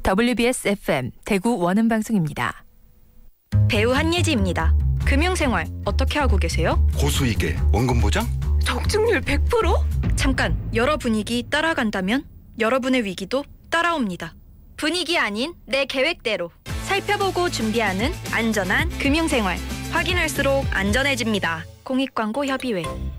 WBS FM 대구 원음방송입니다. 배우 한예지입니다. 금융생활 어떻게 하고 계세요? 고수익에 원금 보장? 적중률 100%? 잠깐, 여러 분위기 따라간다면 여러분의 위기도 따라옵니다. 분위기 아닌 내 계획대로 살펴보고 준비하는 안전한 금융생활. 확인할수록 안전해집니다. 공익광고협의회.